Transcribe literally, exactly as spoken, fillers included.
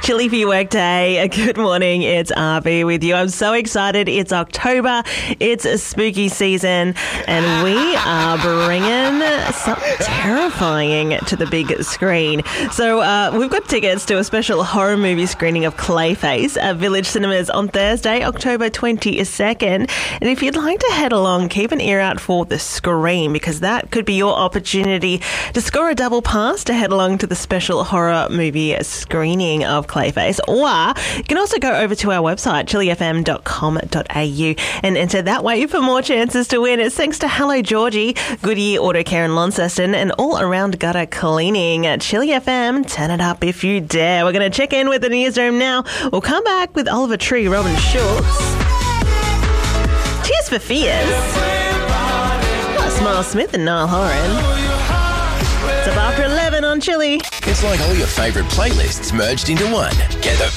Chilly for your workday. Good morning. It's R B with you. I'm so excited. It's October. It's a spooky season, and we are bringing something terrifying to the big screen. So uh, we've got tickets to a special horror movie screening of Clayface at Village Cinemas on Thursday, October twenty-second. And if you'd like to head along, keep an ear out for The Scream, because that could be your opportunity to score a double pass to head along to the special horror movie screening of Clayface. Or you can also go over to our website, chilli f m dot com dot a u, and enter that way for more chances to win. It's thanks to Hello Georgie, Goodyear Auto Care in Launceston, and all around gutter cleaning at Chilli F M. Turn it up if you dare. We're going to check in with the newsroom now. We'll come back with Oliver Tree, Robin Schultz, Tears for Fears, plus Miles Smith and Niall Horan. It's up after eleven on Chilli. It's like all your favourite playlists merged into one. Get the